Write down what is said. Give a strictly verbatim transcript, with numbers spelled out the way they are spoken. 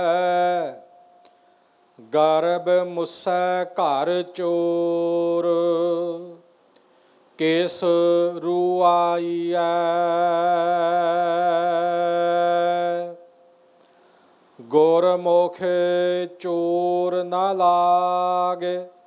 ਗਰਭ ਮੁਸੈ ਘਰ ਚੋਰ, ਕਿਸ ਰੁਆਈਐ। ਗੁਰਮੁਖ ਚੋਰ ਨ ਲਾਗੇ,